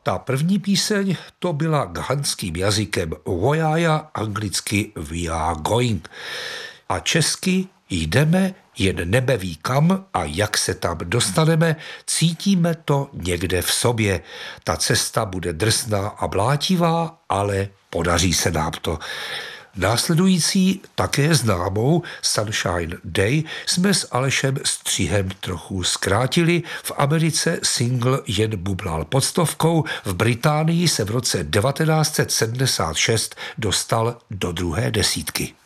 Ta první píseň to byla ghanským jazykem Vojaja, anglicky We are going. A česky Jdeme, jen nebe ví kam a jak se tam dostaneme, cítíme to někde v sobě. Ta cesta bude drsná a blátivá, ale podaří se nám to. Následující, také známou Sunshine Day, jsme s Alešem Střihem trochu zkrátili. V Americe single jen bublal pod stovkou, v Británii se v roce 1976 dostal do 2. desítky.